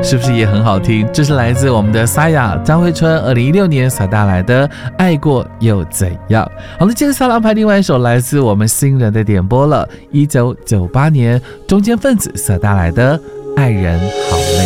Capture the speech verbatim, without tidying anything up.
是不是也很好听？这是来自我们的沙哑张惠春二零一六年所带来的《爱过又怎样》。好了，接着下来安排另外一首来自我们新人的点播了，一九九八年中间分子所带来的《爱人好累》。